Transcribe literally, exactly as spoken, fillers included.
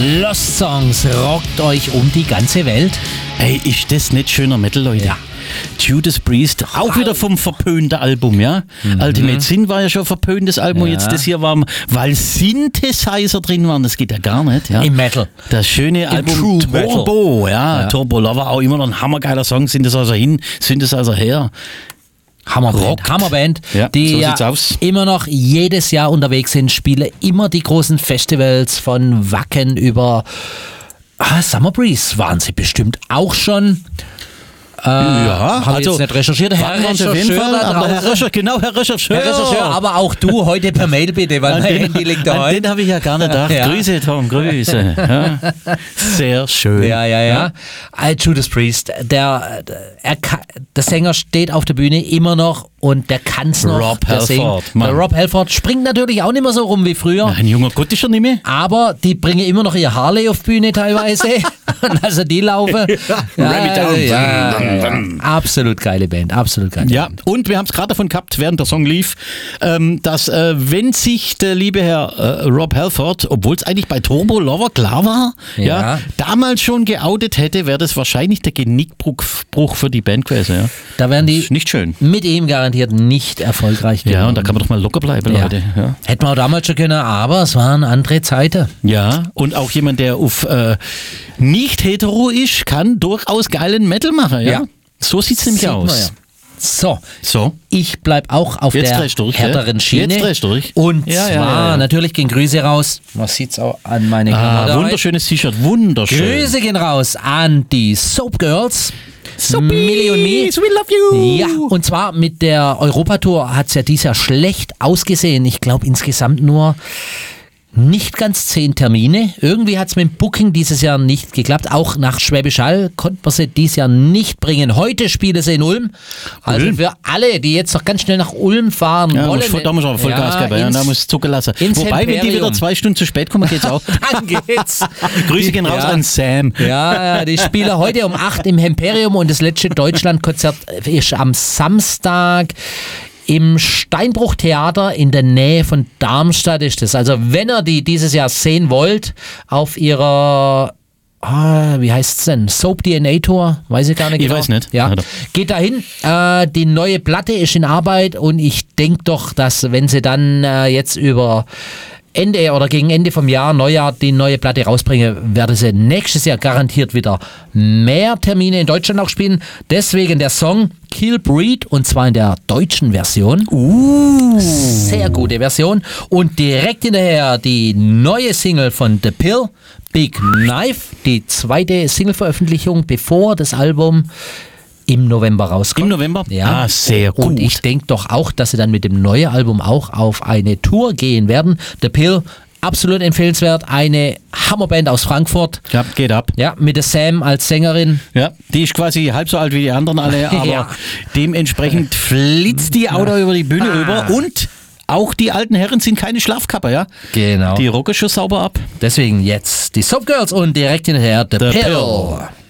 Lost Songs rockt euch um die ganze Welt. Ey, ist das nicht schöner Metal, Leute? Ja. Judas Priest, auch wieder vom verpönten Album, ja? Mhm. Ultimate Sin war ja schon ein verpöntes Album, Ja. jetzt das hier war, weil Synthesizer drin waren, das geht ja gar nicht, ja? Im Metal. Das schöne Album True Turbo, ja, Ja. Turbo Lover, auch immer noch ein hammergeiler Song, Synthesizer hin, Synthesizer her. Hammerband, Rockt. Hammerband, Ja, die so ja sieht's aus. immer noch jedes Jahr unterwegs sind, spielen immer die großen Festivals von Wacken über ah, Summer Breeze waren sie bestimmt auch schon. Äh, Ja, habe ich also jetzt nicht recherchiert. Herr Wacken waren's auf jeden Rechercheur Fall, da aber Herr draußen. Rechercheur, genau, Herr Rechercheur. Herr Rechercheur, aber auch du heute per Mail bitte, weil An mein den, Handy liegt an daheim. den habe ich ja gar nicht gedacht. Ja. Grüße, Tom, Grüße. Ja. Sehr schön. Ja, ja, ja. Äh, Judas Priest, der, er, kann- der Sänger steht auf der Bühne immer noch und der kann's noch. Rob der singt. Halford, Mann. Der Rob Halford springt natürlich auch nicht mehr so rum wie früher. Ein junger Gott ist er nicht mehr. Aber die bringen immer noch ihr Harley auf die Bühne teilweise. Und also die laufen. Ram it down. ja, ja, ja. Absolut geile Band, absolut geile Ja, Band. und wir haben es gerade davon gehabt, während der Song lief, ähm, dass äh, wenn sich der liebe Herr äh, Rob Halford, obwohl es eigentlich bei Turbo Lover klar war, ja. Ja. damals schon geoutet hätte, wäre das wahrscheinlich der Genickbruch Bruch für die Band gewesen. Ja. Da werden die Ist nicht schön. mit ihm garantiert nicht erfolgreich Ja, geworden. und da kann man doch mal locker bleiben, Ja. Leute. Ja. Hätten wir auch damals schon können, aber es waren andere Zeiten. Ja, und auch jemand, der auf äh, nicht hetero ist, kann durchaus geilen Metal machen. Ja, Ja. so sieht's nämlich Sieht man aus. ja. So, So. ich bleib auch auf Jetzt der drehst du durch, härteren ja? Schiene. Jetzt drehst du durch. Und Ja, zwar, ja, ja, ja. natürlich gehen Grüße raus. Man sieht's auch an meine Kamera. Ah, da. wunderschönes T-Shirt, wunderschön. Grüße gehen raus an die Soap Girls. Millie und Me. we love you. Ja, und zwar mit der Europatour hat es ja dieses Jahr schlecht ausgesehen. Ich glaube insgesamt nur nicht ganz zehn Termine. Irgendwie hat es mit dem Booking dieses Jahr nicht geklappt. Auch nach Schwäbisch Hall konnte man sie dieses Jahr nicht bringen. Heute spielen sie in Ulm. Also Ulm? für alle, die jetzt noch ganz schnell nach Ulm fahren Ja, wollen. muss, da muss man Vollgas geben, ja, ins- da muss es zucken lassen. ins Wobei, wenn die Imperium. wieder zwei Stunden zu spät kommen, geht's auch. Dann geht's. Grüße gehen raus Ja. an Sam. Ja, ja, die spielen heute um acht im Imperium und das letzte Deutschlandkonzert ist am Samstag im Steinbruch-Theater in der Nähe von Darmstadt ist das. Also wenn ihr die dieses Jahr sehen wollt, auf ihrer, ah, wie heißt es denn, Soap D N A Tour, weiß ich gar nicht Ich genau. weiß nicht. Ja. Ja, doch. Geht dahin, äh, die neue Platte ist in Arbeit und ich denke doch, dass wenn sie dann äh, jetzt über Ende oder gegen Ende vom Jahr, Neujahr, die neue Platte rausbringen, werde sie nächstes Jahr garantiert wieder mehr Termine in Deutschland auch spielen. Deswegen der Song Kill Breed und zwar in der deutschen Version. Uh. Sehr gute Version. Und direkt hinterher die neue Single von The Pill, Big Knife, die zweite Single-Veröffentlichung, bevor das Album im November rauskommt. Im November? Ja. Ah, sehr gut. Und ich denke doch auch, dass sie dann mit dem neuen Album auch auf eine Tour gehen werden. The Pill, absolut empfehlenswert. Eine Hammerband aus Frankfurt. Ja, geht ab. Ja, mit der Sam als Sängerin. Ja, die ist quasi halb so alt wie die anderen alle, aber Ja. dementsprechend flitzt die Auto über die Bühne Ah. über und auch die alten Herren sind keine Schlafkappe, ja? Genau. Die rocken schon sauber ab. Deswegen jetzt die Soap Girls und direkt hinterher The, The Pill. Pill.